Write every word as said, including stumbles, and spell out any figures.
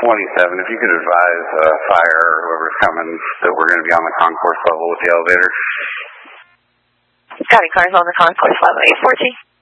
twenty-seven, if you could advise uh, fire or whoever's coming that we're going to be on the concourse level with the elevator. Got it, cars on the concourse level, eight fourteen.